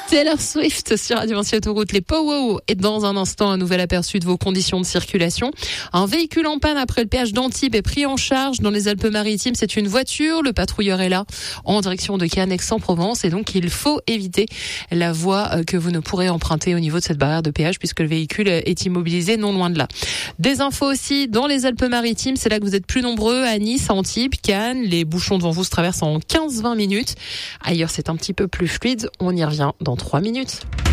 Taylor Swift sur Radio Vinci Autoroute, les Pow-Wow. Et dans un instant, un nouvel aperçu de vos conditions de circulation. Un véhicule en panne après le péage d'Antibes est pris en charge dans les Alpes-Maritimes. C'est une voiture. Le patrouilleur est là en direction de Cannes, Aix-en-Provence. Et donc, il faut éviter la voie que vous ne pourrez emprunter au niveau de cette barrière de péage puisque le véhicule est immobilisé non loin de là. Des infos aussi dans les Alpes-Maritimes. C'est là que vous êtes plus nombreux à Nice, à Antibes, Cannes. Les bouchons devant vous se traversent en 15-20 minutes. Ailleurs, c'est un petit peu plus fluide. On y revient dans 3 minutes.